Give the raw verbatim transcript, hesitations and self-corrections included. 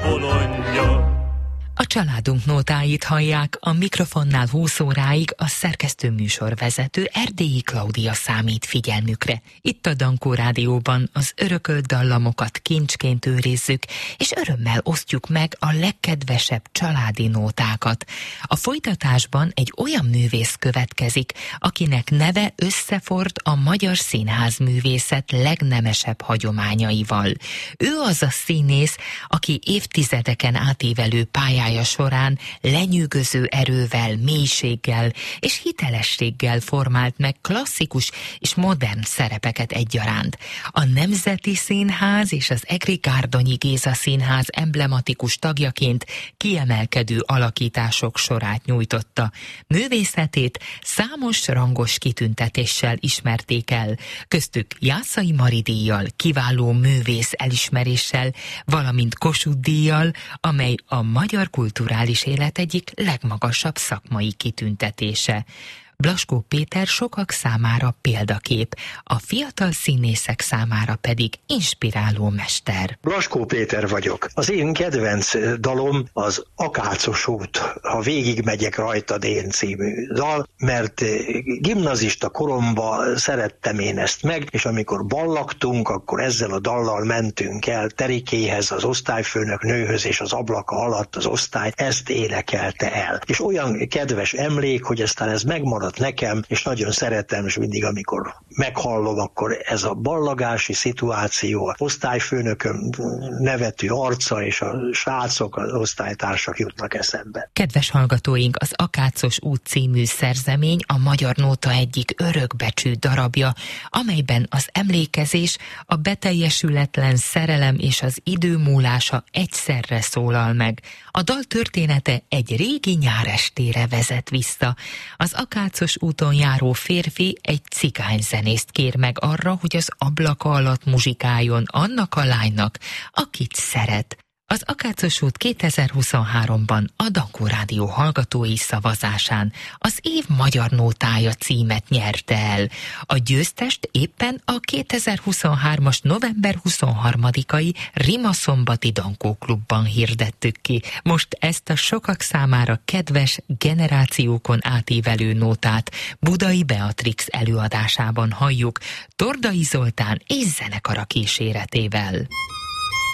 bolondja. A családunk nótáit hallják, a mikrofonnál húsz óráig a szerkesztő műsorvezető Erdélyi Klaudia számít figyelmükre. Itt a Dankó Rádióban az örökölt dallamokat kincsként őrizzük, és örömmel osztjuk meg a legkedvesebb családi nótákat. A folytatásban egy olyan művész következik, akinek neve összeford a magyar színházművészet legnemesebb hagyományaival. Ő az a színész, aki évtizedeken átívelő pályája során lenyűgöző erővel, mélységgel és hitelességgel formált meg klasszikus és modern szerepeket egyaránt. A Nemzeti Színház és az Egri Gárdonyi Géza Színház emblematikus tagjaként kiemelkedő alakítások sorát nyújtotta. Művészetét számos rangos kitüntetéssel ismerték el, köztük Jászai Mari díjjal, kiváló művész elismeréssel, valamint Kossuth díjjal, amely a magyar kulturális élet egyik legmagasabb szakmai kitüntetése. Blaskó Péter sokak számára példakép, a fiatal színészek számára pedig inspiráló mester. Blaskó Péter vagyok. Az én kedvenc dalom az Akácos út, ha végig megyek rajtad én című dal, mert gimnazista koromban szerettem én ezt meg, és amikor ballagtunk, akkor ezzel a dallal mentünk el Terikéhez, az osztályfőnök nőhöz, és az ablaka alatt az osztály ezt énekelte el. És olyan kedves emlék, hogy aztán ez megmaradt nekem, és nagyon szeretem, és mindig, amikor meghallom, akkor ez a ballagási szituáció, a osztályfőnököm nevető arca, és a srácok, az osztálytársak jutnak eszembe. Kedves hallgatóink, az Akácos út című szerzemény a magyar nóta egyik örökbecsű darabja, amelyben az emlékezés, a beteljesületlen szerelem és az idő múlása egyszerre szólal meg. A dal története egy régi nyárestére vezet vissza. Az Akácos úton járó férfi egy cigányzenészt kér meg arra, hogy az ablaka alatt muzsikáljon annak a lánynak, akit szeret. Az Akácos út kétezer-huszonháromban a Dankó Rádió hallgatói szavazásán az év magyar nótája címet nyerte el. A győztest éppen a kétezer-huszonhármas november huszonharmadikai Rimaszombati Dankó Klubban hirdettük ki. Most ezt a sokak számára kedves, generációkon átívelő nótát Budai Beatrix előadásában halljuk, Tordai Zoltán és zenekara kíséretével.